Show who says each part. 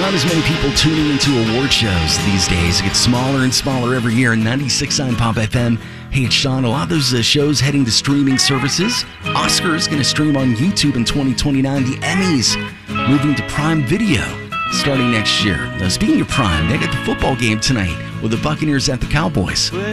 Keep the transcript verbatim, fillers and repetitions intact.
Speaker 1: not as many people tuning into award shows these days. It gets smaller and smaller every year. ninety-six point nine Pop F M. Hey, it's Sean. A lot of those uh, shows heading to streaming services. Oscar is going to stream on YouTube in twenty twenty-nine. The Emmys moving to Prime Video starting next year. Now, speaking of Prime, they got the football game tonight with the Buccaneers at the Cowboys.